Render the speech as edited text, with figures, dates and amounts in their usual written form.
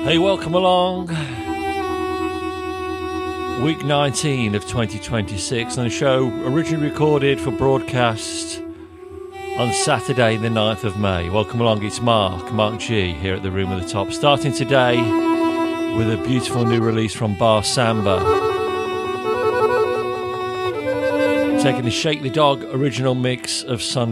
Hey, welcome along. Week 19 of 2026, and a show originally recorded for broadcast on Saturday the 9th of May. Welcome along, it's Mark G here at the Room at the Top, starting today with a beautiful new release from Bar Samba, taking the Shake the Dog original mix of Sunday